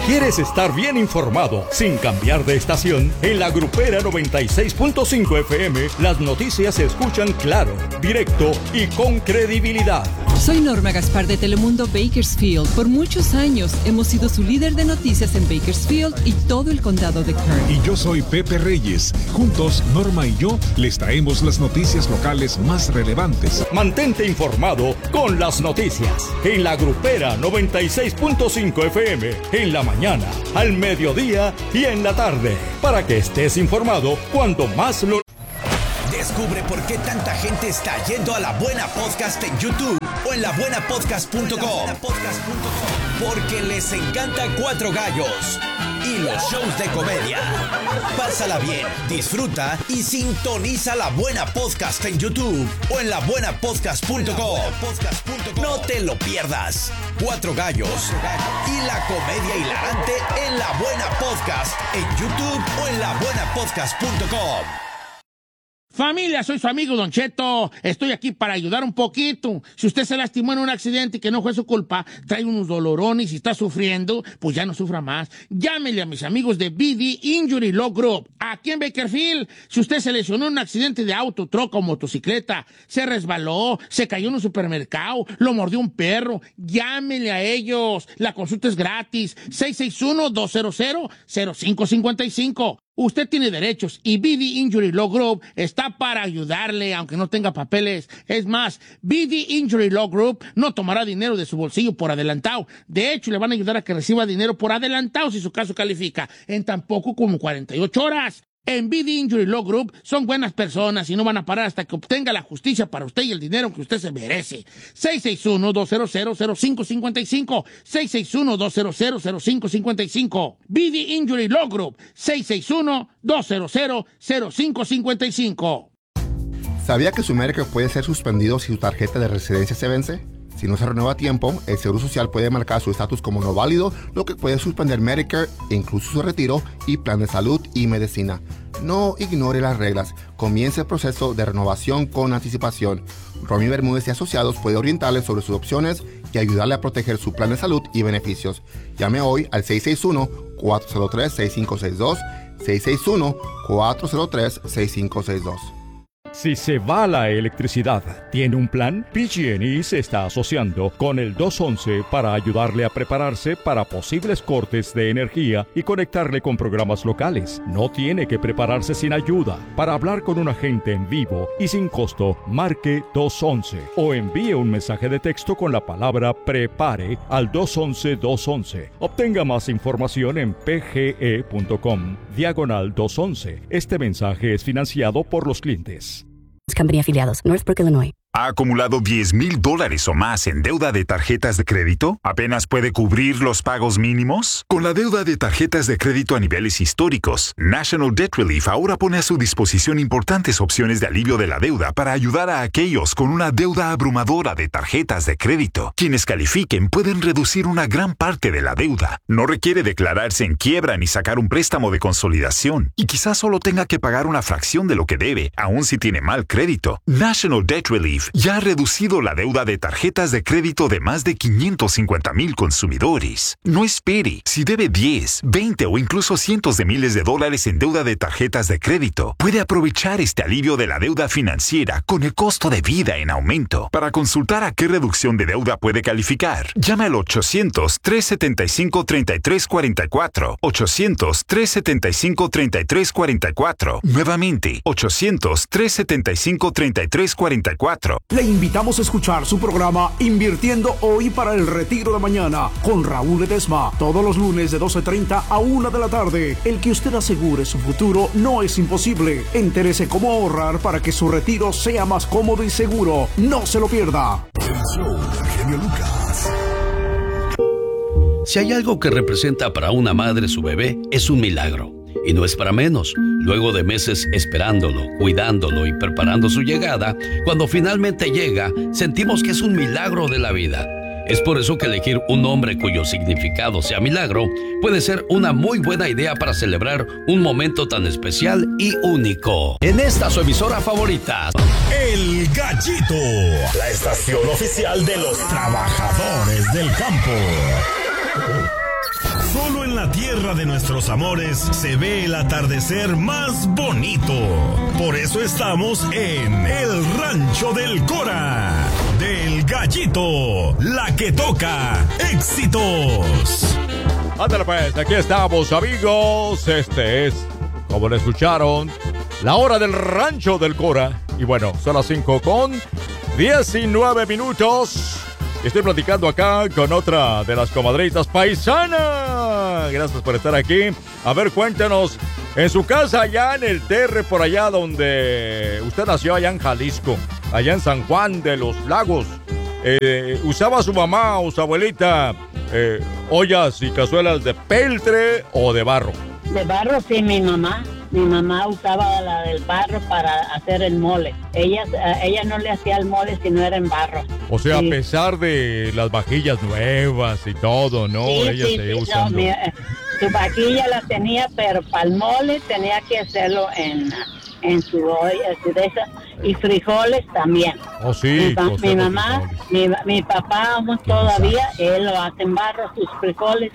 ¿Quieres estar bien informado sin cambiar de estación? En la Grupera 96.5 FM, las noticias se escuchan claro, directo y con credibilidad. Soy Norma Gaspar de Telemundo Bakersfield. Por muchos años hemos sido su líder de noticias en Bakersfield y todo el condado de Kern. Y yo soy Pepe Reyes. Juntos, Norma y yo les traemos las noticias locales más relevantes. Mantente informado con las noticias en la Grupera 96.5 FM, en la mañana, al mediodía y en la tarde, para que estés informado cuando más lo... Descubre por qué tanta gente está yendo a La Buena Podcast en YouTube o en labuenapodcast.com. Porque les encanta Cuatro Gallos y los shows de comedia. Pásala bien, disfruta y sintoniza La Buena Podcast en YouTube o en labuenapodcast.com. No te lo pierdas. Cuatro Gallos y la comedia hilarante en La Buena Podcast en YouTube o en labuenapodcast.com. Familia, soy su amigo Don Cheto. Estoy aquí para ayudar un poquito. Si usted se lastimó en un accidente y que no fue su culpa, trae unos dolorones y está sufriendo, pues ya no sufra más. Llámele a mis amigos de BD Injury Law Group. Aquí en Bakersfield, si usted se lesionó en un accidente de auto, troca o motocicleta, se resbaló, se cayó en un supermercado, lo mordió un perro, llámele a ellos. La consulta es gratis. 661-200-0555. Usted tiene derechos y BD Injury Law Group está para ayudarle, aunque no tenga papeles. Es más, BD Injury Law Group no tomará dinero de su bolsillo por adelantado. De hecho, le van a ayudar a que reciba dinero por adelantado si su caso califica en tan poco como 48 horas. En BD Injury Law Group son buenas personas y no van a parar hasta que obtenga la justicia para usted y el dinero que usted se merece. 661-200-0555. 661-200-0555. BD Injury Law Group. 661-200-0555. ¿Sabía que su Medicare puede ser suspendido si su tarjeta de residencia se vence? Si no se renueva a tiempo, el Seguro Social puede marcar su estatus como no válido, lo que puede suspender Medicare, incluso su retiro y plan de salud y medicina. No ignore las reglas. Comience el proceso de renovación con anticipación. Romy Bermúdez y Asociados puede orientarle sobre sus opciones y ayudarle a proteger su plan de salud y beneficios. Llame hoy al 661-403-6562, 661-403-6562. Si se va la electricidad, ¿tiene un plan? PG&E se está asociando con el 211 para ayudarle a prepararse para posibles cortes de energía y conectarle con programas locales. No tiene que prepararse sin ayuda. Para hablar con un agente en vivo y sin costo, marque 211 o envíe un mensaje de texto con la palabra PREPARE al 211-211. Obtenga más información en pge.com/211. Este mensaje es financiado por los clientes. Company afiliados, Northbrook, Illinois. ¿Ha acumulado $10,000 o más en deuda de tarjetas de crédito? ¿Apenas puede cubrir los pagos mínimos? Con la deuda de tarjetas de crédito a niveles históricos, National Debt Relief ahora pone a su disposición importantes opciones de alivio de la deuda para ayudar a aquellos con una deuda abrumadora de tarjetas de crédito. Quienes califiquen pueden reducir una gran parte de la deuda. No requiere declararse en quiebra ni sacar un préstamo de consolidación. Y quizás solo tenga que pagar una fracción de lo que debe, aun si tiene mal crédito. National Debt Relief ya ha reducido la deuda de tarjetas de crédito de más de 550,000 consumidores. No espere. Si debe 10, 20 o incluso cientos de miles de dólares en deuda de tarjetas de crédito, puede aprovechar este alivio de la deuda financiera con el costo de vida en aumento. Para consultar a qué reducción de deuda puede calificar, llame al 800-375-3344. 800-375-3344. Nuevamente, 800-375-3344. Le invitamos a escuchar su programa Invirtiendo Hoy para el Retiro de Mañana con Raúl Ledesma, todos los lunes de 12:30 a 1 de la tarde. El que usted asegure su futuro no es imposible. Entérese cómo ahorrar para que su retiro sea más cómodo y seguro. No se lo pierda. El show del genio Lucas. Si hay algo que representa para una madre su bebé, es un milagro. Y no es para menos. Luego de meses esperándolo, cuidándolo y preparando su llegada, cuando finalmente llega, sentimos que es un milagro de la vida. Es por eso que elegir un nombre cuyo significado sea milagro puede ser una muy buena idea para celebrar un momento tan especial y único. En esta su emisora favorita, El Gallito, la estación oficial de los trabajadores del campo. Solo en la tierra de nuestros amores, se ve el atardecer más bonito. Por eso estamos en el Rancho del Cora, del Gallito, la que toca éxitos. Ándale pues, aquí estamos, amigos. Este es, como lo escucharon, la hora del Rancho del Cora. Y bueno, son las 5:19. Estoy platicando acá con otra de las comadritas paisanas. Gracias por estar aquí. A ver, cuéntanos, en su casa allá en el Terre, por allá donde usted nació, allá en Jalisco, allá en San Juan de los Lagos, ¿usaba su mamá o su abuelita ollas y cazuelas de peltre o de barro? De barro, sí, mi mamá. Mi mamá usaba la del barro para hacer el mole. Ella no le hacía el mole si no era en barro. O sea, sí. A pesar de las vajillas nuevas y todo, ¿no? Sí, Ella seguía usando. No, su vajilla la tenía, pero para el mole tenía que hacerlo en su olla, de esas. Y frijoles también. Oh, sí. Mi mamá, mi papá aún todavía, él lo hace en barro, sus frijoles.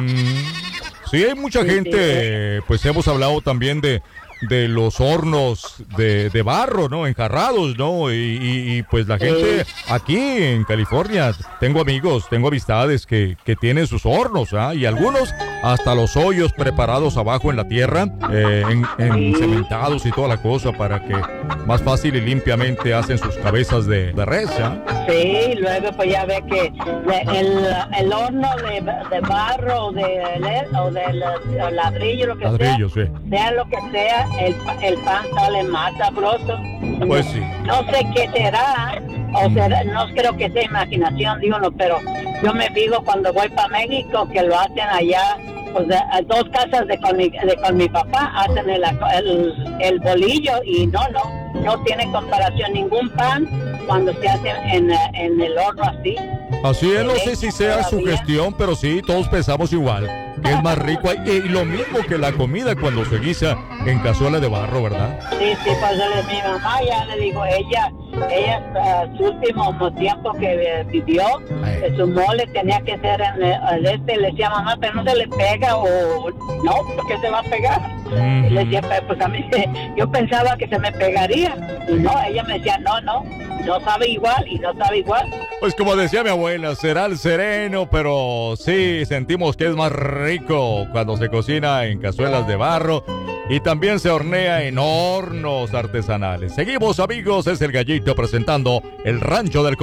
Sí, hay mucha gente, pues hemos hablado también de los hornos de barro, ¿no? Enjarrados, ¿no? Y pues la gente aquí en California, tengo amigos, tengo amistades que tienen sus hornos, ¿ah? Y algunos hasta los hoyos preparados abajo en la tierra, cementados y toda la cosa para que más fácil y limpiamente hacen sus cabezas de res, ¿ah? Sí, luego pues ya ve que el horno de barro o de ladrillo, lo que sea lo que sea, el pan sale más sabroso. Pues sí. No sé qué será, no creo que sea imaginación, digo, no, pero yo me fijo cuando voy para México que lo hacen allá, pues dos casas con mi papá hacen el bolillo y no tiene comparación ningún pan cuando se hace en el horno así. Así es, no sé si sea su gestión, pero sí, todos pensamos igual, que es más rico. Y lo mismo que la comida cuando se guisa en cazuela de barro, ¿verdad? Sí, pues mi mamá ya le digo, ella su último tiempo que vivió, su mole tenía que ser le decía mamá, pero no se le pega, o no, porque se va a pegar. Y le decía, pues a mí yo pensaba que se me pegaría, y no, ella me decía, no sabe igual, y no sabe igual. Pues como decía mi abuela, será el sereno, pero sí sentimos que es más rico cuando se cocina en cazuelas de barro y también se hornea en hornos artesanales. Seguimos, amigos, es el Gallito presentando el Rancho del